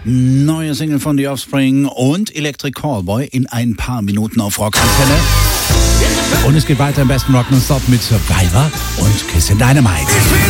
Neue Single von The Offspring und Electric Callboy in ein paar Minuten auf Rockantenne. Und es geht weiter im besten Rock Non-Stop mit Survivor und Kiss in Dynamite.